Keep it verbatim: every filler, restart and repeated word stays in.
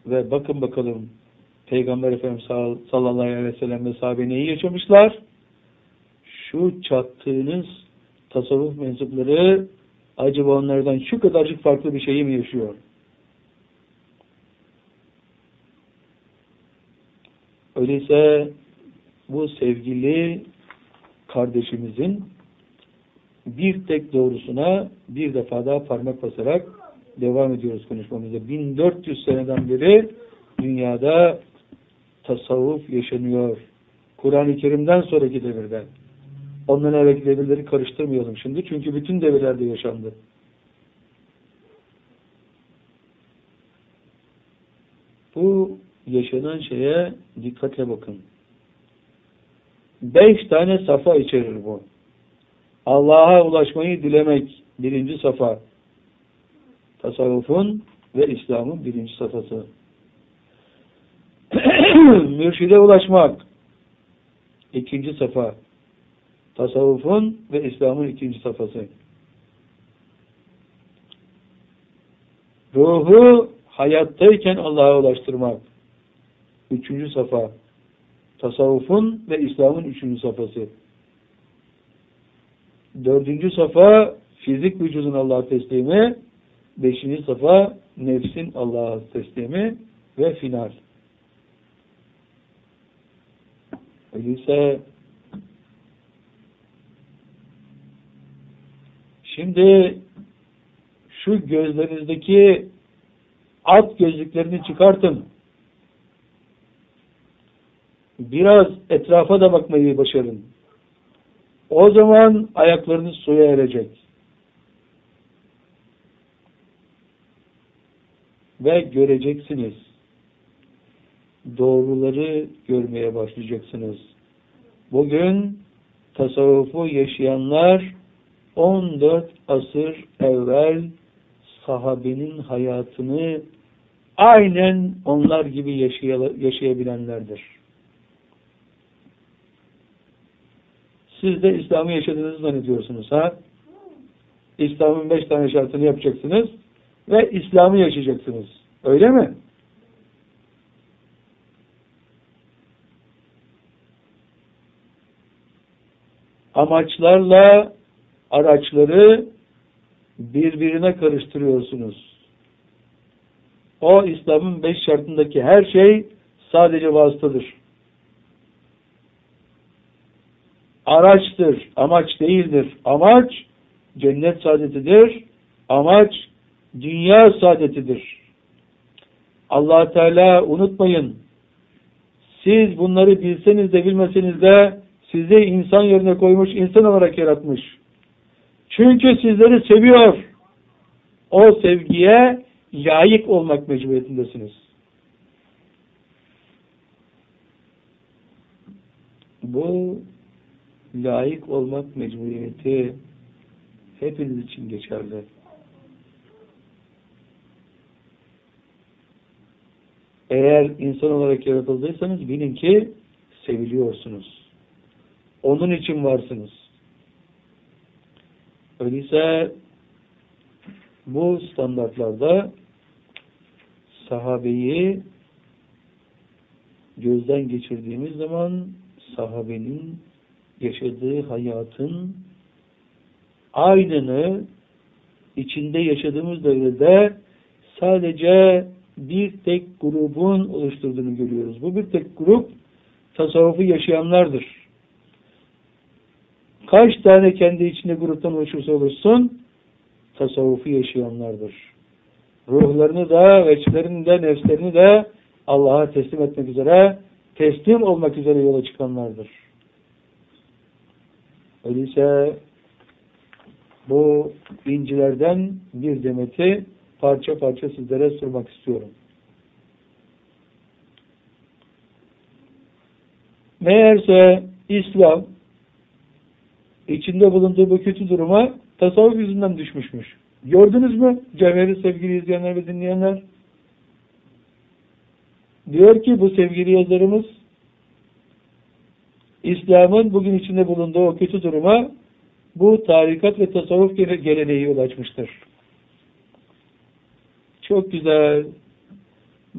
Ve bakın bakalım Peygamber Efendimiz sallallahu aleyhi ve sellem ve sahabe neyi yaşamışlar? Şu çattığınız tasavvuf mensupları acaba onlardan şu kadarcık farklı bir şeyi mi yaşıyor? Öyleyse bu sevgili kardeşimizin bir tek doğrusuna bir defa daha parmak basarak devam ediyoruz konuşmamıza. bin dört yüz seneden beri dünyada tasavvuf yaşanıyor. Kur'an-ı Kerim'den sonraki devirde. Ondan evvelki devirleri karıştırmayalım şimdi. Çünkü bütün devirlerde yaşandı. Bu yaşanan şeye dikkatle bakın. Beş tane safa içerir bu. Allah'a ulaşmayı dilemek birinci safa. Tasavvufun ve İslam'ın birinci safhası. Mürşide ulaşmak ikinci safa. Tasavvufun ve İslam'ın ikinci safhası. Ruhu hayattayken Allah'a ulaştırmak üçüncü safa. Tasavvufun ve İslam'ın üçüncü safhası. Dördüncü safa fizik vücudun Allah'a teslimi. Beşinci safa nefsin Allah'a teslimi ve final. Öyleyse şimdi şu gözlerinizdeki at gözlüklerini çıkartın. Biraz etrafa da bakmayı başarın. O zaman ayaklarınız suya erecek. Ve göreceksiniz. Doğruları görmeye başlayacaksınız. Bugün tasavvufu yaşayanlar on dört asır evvel sahabenin hayatını aynen onlar gibi yaşayabilenlerdir. Siz de İslam'ı yaşadığınızı zannediyorsunuz. Ha? İslam'ın beş tane şartını yapacaksınız ve İslam'ı yaşayacaksınız. Öyle mi? Amaçlarla araçları birbirine karıştırıyorsunuz. O İslam'ın beş şartındaki her şey sadece vasıtadır. Araçtır, amaç değildir. Amaç cennet saadetidir. Amaç dünya saadetidir. Allah Teala unutmayın. Siz bunları bilseniz de bilmeseniz de sizi insan yerine koymuş, insan olarak yaratmış. Çünkü sizleri seviyor. O sevgiye layık olmak mecburiyetindesiniz. Bu layık olmak mecburiyeti hepiniz için geçerli. Eğer insan olarak yaratıldıysanız bilin ki seviliyorsunuz. Onun için varsınız. Öyleyse bu standartlarda sahabeyi gözden geçirdiğimiz zaman sahabenin yaşadığı hayatın aynını içinde yaşadığımız devirde sadece bir tek grubun oluşturduğunu görüyoruz. Bu bir tek grup tasavvufu yaşayanlardır. Kaç tane kendi içinde gruptan oluşursa oluşsun tasavvufu yaşayanlardır. Ruhlarını da, veçlerini de, nefslerini de Allah'a teslim etmek üzere, teslim olmak üzere yola çıkanlardır. Öyleyse bu incilerden bir demeti parça parça sizlere sormak istiyorum. Meğerse İslam içinde bulunduğu bu kötü duruma tasavvuf yüzünden düşmüşmüş. Gördünüz mü Cevheri sevgili izleyenler ve dinleyenler? Diyor ki bu sevgili yazarımız İslam'ın bugün içinde bulunduğu o kötü duruma bu tarikat ve tasavvuf geleneği yol açmıştır. Çok güzel.